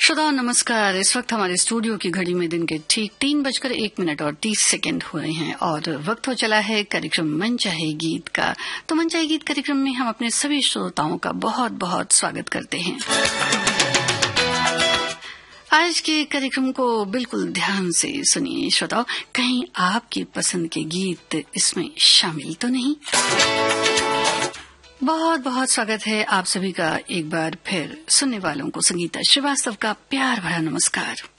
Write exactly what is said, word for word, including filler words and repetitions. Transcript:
श्रोताओं नमस्कार। इस वक्त हमारे स्टूडियो की घड़ी में दिन के ठीक तीन बजकर एक मिनट और तीस सेकंड हुए हैं और वक्त हो चला है कार्यक्रम मन चाहे गीत का। तो मन चाहे गीत कार्यक्रम में हम अपने सभी श्रोताओं का बहुत बहुत स्वागत करते हैं। आज के कार्यक्रम को बिल्कुल ध्यान से सुनिए श्रोताओं, कहीं आपकी पसंद के गीत इसमें शामिल तो नहीं। बहुत बहुत स्वागत है आप सभी का एक बार फिर। सुनने वालों को संगीता श्रीवास्तव का प्यार भरा नमस्कार।